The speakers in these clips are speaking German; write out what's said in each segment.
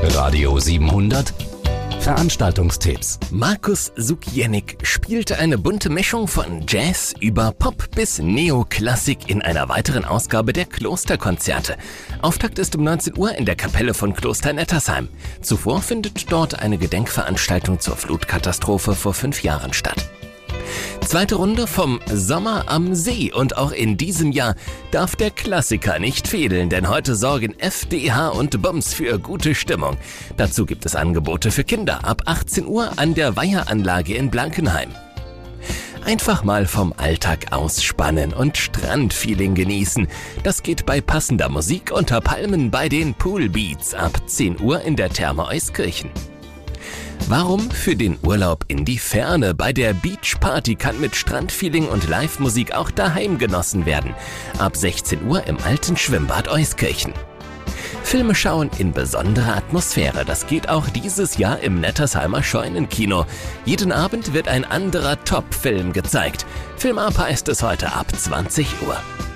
Radio 700 Veranstaltungstipps. Markus Sukiennik spielte eine bunte Mischung von Jazz über Pop bis Neoklassik in einer weiteren Ausgabe der Klosterkonzerte. Auftakt ist um 19 Uhr in der Kapelle von Kloster Nettersheim. Zuvor findet dort eine Gedenkveranstaltung zur Flutkatastrophe vor 5 Jahren statt. Zweite Runde vom Sommer am See, und auch in diesem Jahr darf der Klassiker nicht fehlen, denn heute sorgen FDH und Bums für gute Stimmung. Dazu gibt es Angebote für Kinder ab 18 Uhr an der Weiheranlage in Blankenheim. Einfach mal vom Alltag ausspannen und Strandfeeling genießen. Das geht bei passender Musik unter Palmen bei den Poolbeats ab 10 Uhr in der Therme Euskirchen. Warum für den Urlaub in die Ferne? Bei der Beachparty kann mit Strandfeeling und Live-Musik auch daheim genossen werden. Ab 16 Uhr im alten Schwimmbad Euskirchen. Filme schauen in besonderer Atmosphäre. Das geht auch dieses Jahr im Nettersheimer Scheunenkino. Jeden Abend wird ein anderer Top-Film gezeigt. Filmapa ist es heute ab 20 Uhr.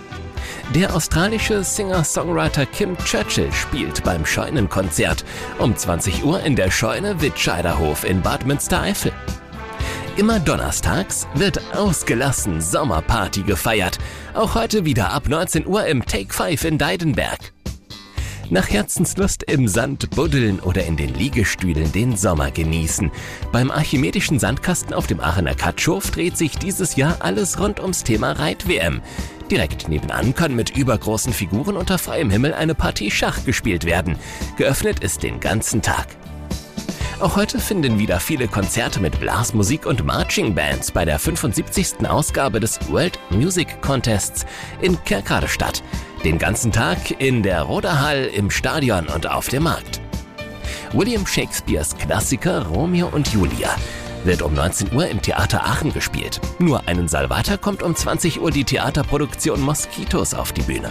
Der australische Singer-Songwriter Kim Churchill spielt beim Scheunenkonzert um 20 Uhr in der Scheune Wittscheiderhof in Bad Münstereifel. Immer donnerstags wird ausgelassen Sommerparty gefeiert. Auch heute wieder ab 19 Uhr im Take 5 in Deidenberg. Nach Herzenslust im Sand buddeln oder in den Liegestühlen den Sommer genießen. Beim Archimedischen Sandkasten auf dem Aachener Katschhof dreht sich dieses Jahr alles rund ums Thema Reit-WM. Direkt nebenan kann mit übergroßen Figuren unter freiem Himmel eine Partie Schach gespielt werden. Geöffnet ist den ganzen Tag. Auch heute finden wieder viele Konzerte mit Blasmusik und Marching Bands bei der 75. Ausgabe des World Music Contests in Kerkrade statt. Den ganzen Tag in der Roderhall, im Stadion und auf dem Markt. William Shakespeares Klassiker Romeo und Julia wird um 19 Uhr im Theater Aachen gespielt. Nur einen Saal weiter kommt um 20 Uhr die Theaterproduktion Moskitos auf die Bühne.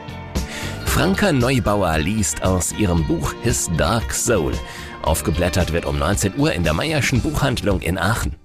Franka Neubauer liest aus ihrem Buch His Dark Soul. Aufgeblättert wird um 19 Uhr in der Meyerschen Buchhandlung in Aachen.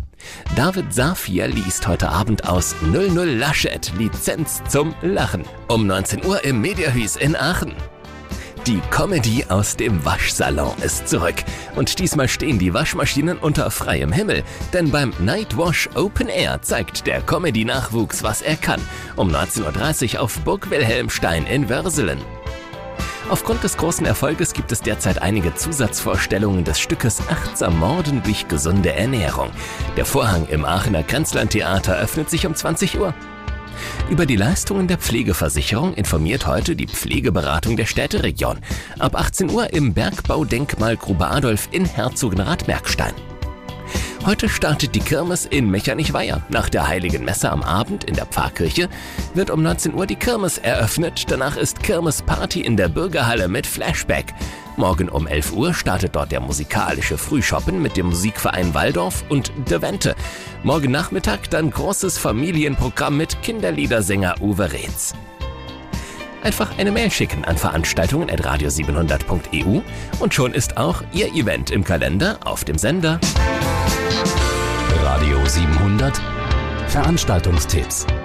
David Safir liest heute Abend aus 00 Laschet, Lizenz zum Lachen. Um 19 Uhr im Mediahuis in Aachen. Die Comedy aus dem Waschsalon ist zurück. Und diesmal stehen die Waschmaschinen unter freiem Himmel. Denn beim Nightwash Open Air zeigt der Comedy-Nachwuchs, was er kann. Um 19.30 Uhr auf Burg Wilhelmstein in Würselen. Aufgrund des großen Erfolges gibt es derzeit einige Zusatzvorstellungen des Stückes Achtsam Morden durch gesunde Ernährung. Der Vorhang im Aachener Grenzlandtheater öffnet sich um 20 Uhr. Über die Leistungen der Pflegeversicherung informiert heute die Pflegeberatung der Städteregion. Ab 18 Uhr im Bergbaudenkmal Grube Adolf in Herzogenrath-Merkstein. Heute startet die Kirmes in Mechernich-Weyer. Nach der Heiligen Messe am Abend in der Pfarrkirche wird um 19 Uhr die Kirmes eröffnet. Danach ist Kirmesparty in der Bürgerhalle mit Flashback. Morgen um 11 Uhr startet dort der musikalische Frühschoppen mit dem Musikverein Waldorf und De Wente. Morgen Nachmittag dann großes Familienprogramm mit Kinderliedersänger Uwe Reetz. Einfach eine Mail schicken an veranstaltungen@radio700.eu und schon ist auch Ihr Event im Kalender auf dem Sender. Radio 700 Veranstaltungstipps.